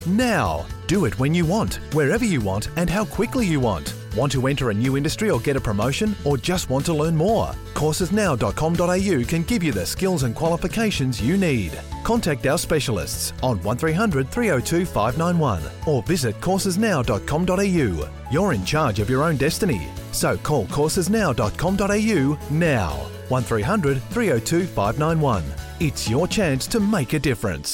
now. Do it when you want, wherever you want, and how quickly you want. Want to enter a new industry or get a promotion, or just want to learn more? Coursesnow.com.au can give you the skills and qualifications you need. Contact our specialists on 1300 302 591 or visit coursesnow.com.au. You're in charge of your own destiny, so call coursesnow.com.au now. 1300 302 591. It's your chance to make a difference.